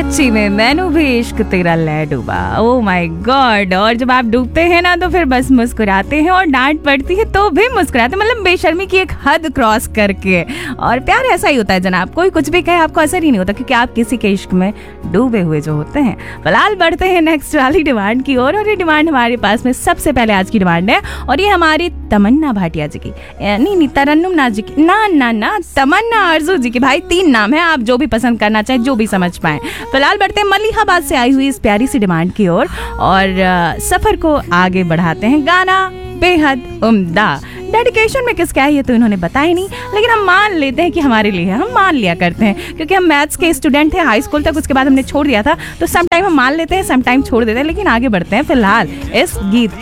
सच्ची में मैंने भी इश्क तेरा ले डूबा, ओ माय गॉड। और जब आप डूबते हैं ना तो फिर बस मुस्कुराते हैं, और डांट पड़ती है तो भी मुस्कुराते, मतलब बेशर्मी की एक हद क्रॉस करके। और प्यार ऐसा ही होता है जनाब, कोई कुछ भी कहे आपको असर ही नहीं होता, क्योंकि आप किसी के इश्क में डूबे हुए जो होते हैं। फिलहाल बढ़ते हैं नेक्स्ट वाली डिमांड की ओर, और ये डिमांड हमारे पास में सबसे पहले आज की डिमांड है, और ये हमारी तमन्ना भाटिया जी की, नहीं तरन्नुम नाज की, ना तमन्ना आरजू जी की। भाई 3 नाम है, आप जो भी पसंद करना चाहे, जो भी समझ पाए। फिलहाल बढ़ते हैं मलिहाबाद से आई हुई इस प्यारी सी डिमांड की ओर, और सफर को आगे बढ़ाते हैं। गाना बेहद उम्दा, डेडिकेशन में किसका है ये तो इन्होंने बताया नहीं, लेकिन हम मान लेते हैं कि हमारे लिए है, हम मान लिया करते हैं, क्योंकि हम मैथ्स के स्टूडेंट हैं हाई स्कूल तक, उसके बाद हमने छोड़ दिया था, तो सम टाइम हम मान लेते हैं, सम टाइम छोड़ देते हैं। लेकिन आगे बढ़ते हैं फिलहाल इस गीत